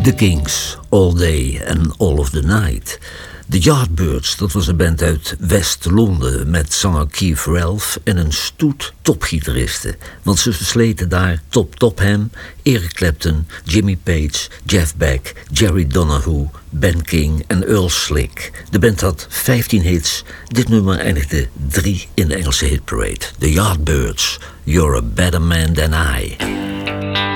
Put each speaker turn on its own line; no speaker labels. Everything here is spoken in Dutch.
The Kings, All Day and All of the Night. The Yardbirds, dat was een band uit West-Londen met zanger Keith Ralph en een stoet topgitaristen. Want ze versleten daar Top Topham, Eric Clapton, Jimmy Page, Jeff Beck, Jerry Donahue, Ben King en Earl Slick. De band had 15 hits. Dit nummer eindigde 3 in de Engelse hitparade. The Yardbirds, You're a Better Man Than I.